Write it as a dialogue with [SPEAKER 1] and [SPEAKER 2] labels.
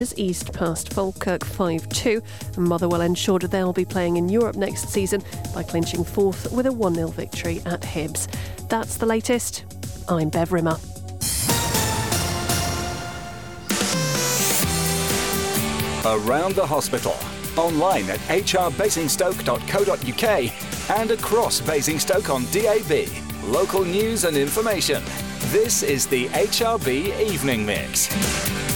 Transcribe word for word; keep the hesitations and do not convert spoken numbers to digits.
[SPEAKER 1] East past Falkirk five two, and Motherwell ensured they'll be playing in Europe next season by clinching fourth with a one nil victory at Hibs. That's the latest. I'm Bev Rimmer.
[SPEAKER 2] Around the hospital, online at h r basingstoke dot co dot u k and across Basingstoke on D A B. Local news and information. This is the H R B Evening Mix.